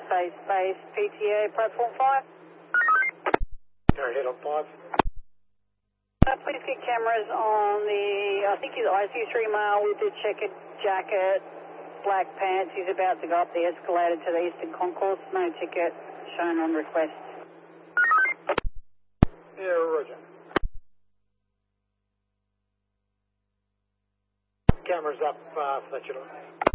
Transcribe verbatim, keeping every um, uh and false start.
Space Base, P T A, platform five. Go ahead on five. Uh, please get cameras on the, I think he's I C three male with the checkered jacket, black pants. He's about to go up the escalator to the eastern concourse. No ticket shown on request. Yeah, roger. Cameras up, uh, Fletcher.